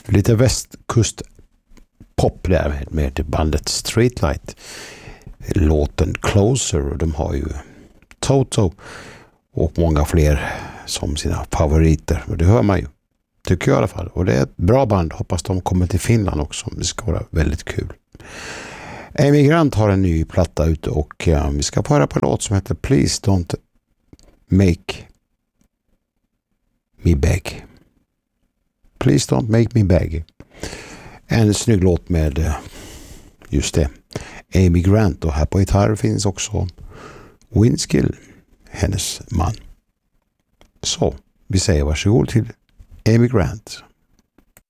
Lite västkustpop där med bandet Streetlight. Låten Closer, och de har ju Toto och många fler som sina favoriter. Och det hör man ju, tycker jag i alla fall. Och det är ett bra band. Hoppas de kommer till Finland också. Det ska vara väldigt kul. Amy Grant har en ny platta ute och vi ska få höra på en låt som heter Please Don't Make Me Beg. Please Don't Make Me Beg. En snygg låt med just det, Amy Grant, och här på gitarr finns också Vince Gill, hennes man. Så, vi säger varsågod till Amy Grant.